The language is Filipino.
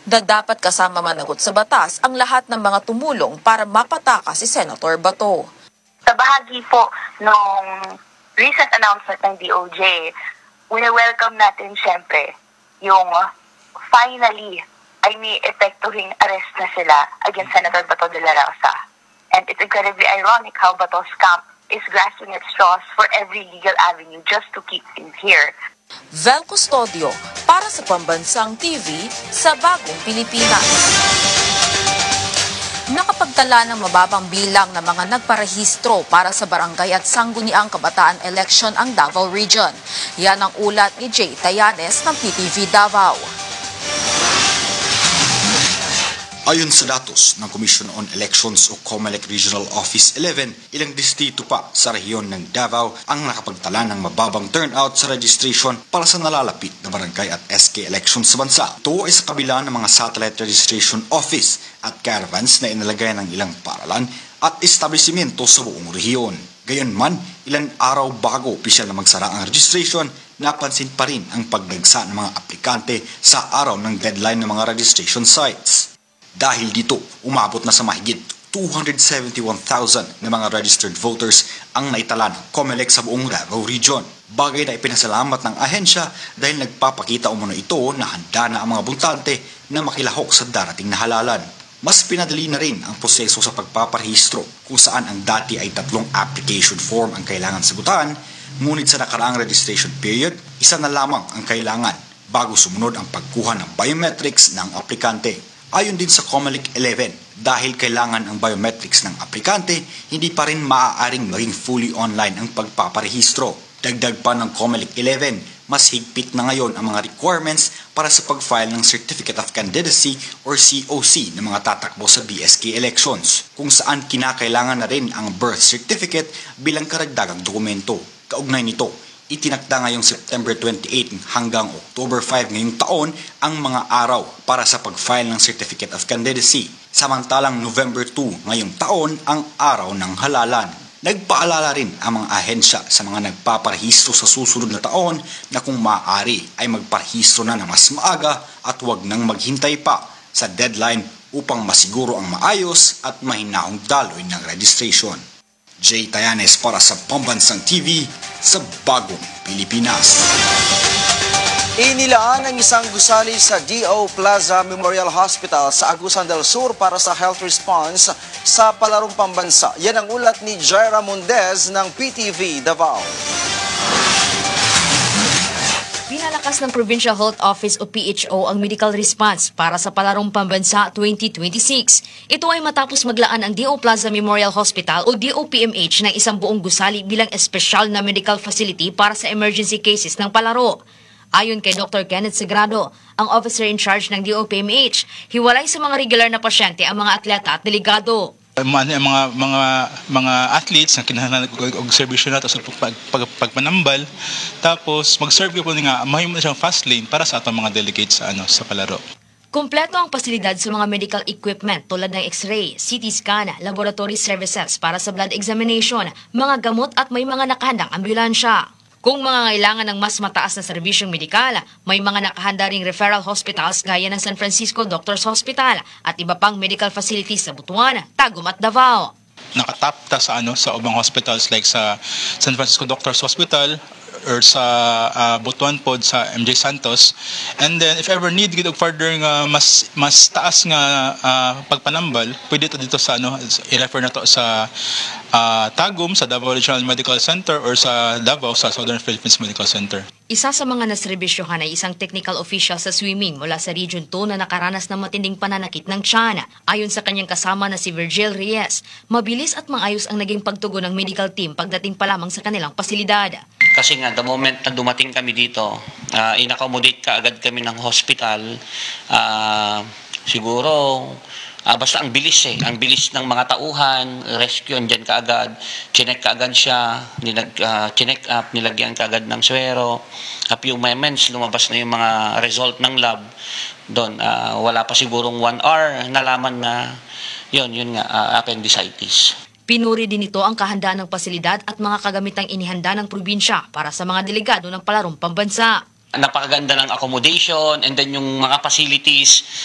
na dapat kasama managot sa batas ang lahat ng mga tumulong para mapatakas si Senator Bato. Sa bahagi po nung recent announcement ng DOJ, wini-welcome natin syempre yung finally ay may epektuhing arrest na sila against Senator Bato de la Rosa. And it's incredibly ironic how Bato's camp is grasping at straws for every legal avenue just to keep him here. Vel Custodio para sa Pambansang TV sa Bagong Pilipinas. Nakapagtala ng mababang bilang ng mga nagparehistro para sa barangay at sangguniang kabataan election ang Davao Region. Yan ang ulat ni Jay Tayanes ng PTV Davao. Ayon sa datos ng Commission on Elections o COMELEC Regional Office 11, ilang distrito pa sa rehiyon ng Davao ang nakapagtala ng mababang turnout sa registration para sa nalalapit na barangay at SK elections sa bansa. Ito ay sa kabila ng mga satellite registration office at caravans na inalagay ng ilang paaralan at establishmento sa buong rehiyon. Gayunman, ilang araw bago opisyal na magsara ang registration, napansin pa rin ang pagdagsa ng mga aplikante sa araw ng deadline ng mga registration sites. Dahil dito, umabot na sa mahigit 271,000 na mga registered voters ang naitala ng COMELEC sa buong Davao Region. Bagay na ipinasalamat ng ahensya dahil nagpapakita umano ito na handa na ang mga buntante na makilahok sa darating na halalan. Mas pinadali na rin ang proseso sa pagpaparehistro kung saan ang dati ay 3 application form ang kailangan sagutan, ngunit sa nakaraang registration period, 1 na lamang ang kailangan bago sumunod ang pagkuha ng biometrics ng aplikante. Ayon din sa COMELEC 11, dahil kailangan ang biometrics ng aplikante, hindi pa rin maaaring maging fully online ang pagpaparehistro. Dagdag pa ng COMELEC 11, mas higpit na ngayon ang mga requirements para sa pag-file ng Certificate of Candidacy or COC ng mga tatakbo sa BSK elections, kung saan kinakailangan na rin ang birth certificate bilang karagdagang dokumento. Kaugnay nito, itinakda ngayong September 28 hanggang October 5 ngayong taon ang mga araw para sa pag-file ng Certificate of Candidacy. Samantalang November 2 ngayong taon ang araw ng halalan. Nagpaalala rin ang mga ahensya sa mga nagpaparehistro sa susunod na taon na kung maaari ay magparehistro na mas maaga at huwag nang maghintay pa sa deadline upang masiguro ang maayos at mahinahong daloy ng registration. Jay Tayanes para sa Pambansang TV sa Bagong Pilipinas. Inilaan ang isang gusali sa D.O. Plaza Memorial Hospital sa Agusan del Sur para sa health response sa palarong pambansa. Yan ang ulat ni Jaira Mundez ng PTV Davao. Pinalakas ng Provincial Health Office o PHO ang medical response para sa Palarong Pambansa 2026. Ito ay matapos maglaan ang D.O. Plaza Memorial Hospital o DOPMH ng isang buong gusali bilang espesyal na medical facility para sa emergency cases ng palaro. Ayon kay Dr. Kenneth Sagrado, ang officer in charge ng DOPMH, hiwalay sa mga regular na pasyente ang mga atleta at delegado. Mga athletes na kinahanglan og serbisyo nato sa pagpanambal, tapos mag-serve po nga mahimo na siyang fast lane para sa atong mga delegates sa palaro. Kumpleto ang pasilidad sa mga medical equipment tulad ng X-ray, CT scan, laboratory services para sa blood examination, mga gamot at may mga nakahandang ambulansya. Kung mga kailangan ng mas mataas na serbisyong medikal, may mga nakahanda ring referral hospitals gaya ng San Francisco Doctors Hospital at iba pang medical facilities sa Butuan, Tagum at Davao. Nakatapta sa ubang hospitals like sa San Francisco Doctors Hospital or sa Butuan pod sa MJ Santos. And then if ever need gid og further nga mas taas nga pagpanambal, pwede to dito sa i-refer na to sa Tagum sa Davao Regional Medical Center or sa Davao sa Southern Philippines Medical Center. Isa sa mga naserbisyohan ay isang technical official sa swimming mula sa Region 2 na nakaranas ng matinding pananakit ng tiyan. Ayon sa kanyang kasama na si Virgil Reyes, mabilis at maayos ang naging pagtugon ng medical team pagdating pa lamang sa kanilang pasilidad. Kasi nga, the moment na dumating kami dito, in-accommodate ka agad kami ng hospital. Siguro, basta ang bilis ang bilis ng mga tauhan, rescue, andyan ka agad, chinek ka agad siya, chinek up, nilagyan ka agad ng swero. A few moments, lumabas na yung mga result ng lab. Doon, wala pa sigurong 1 hour, nalaman na yun nga, appendicitis. Pinuri din ito ang kahandaan ng pasilidad at mga kagamitang inihanda ng probinsya para sa mga delegado ng Palarong Pambansa. Napakaganda ng accommodation and then yung mga facilities